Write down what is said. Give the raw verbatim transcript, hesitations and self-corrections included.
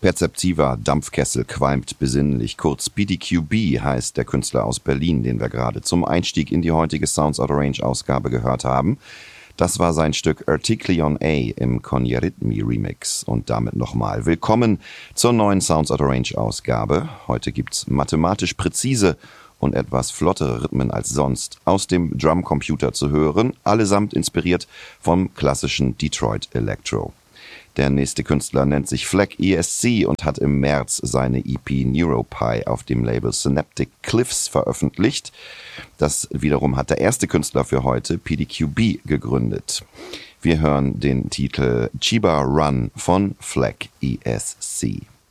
Perzeptiver Dampfkessel qualmt besinnlich. Kurz P D Q B heißt der Künstler aus Berlin, den wir gerade zum Einstieg in die heutige Sounds Out of Range Ausgabe gehört haben. Das war sein Stück Artiklion A im Konyeritmi Remix. Und damit nochmal willkommen zur neuen Sounds Out of Range Ausgabe. Heute gibt's mathematisch präzise und etwas flottere Rhythmen als sonst aus dem Drumcomputer zu hören, allesamt inspiriert vom klassischen Detroit Electro. Der nächste Künstler nennt sich Fleck E S C und hat im März seine E P Neuropie auf dem Label Synaptic Cliffs veröffentlicht. Das wiederum hat der erste Künstler für heute, P D Q B, gegründet. Wir hören den Titel Chiba Run von Fleck E S C.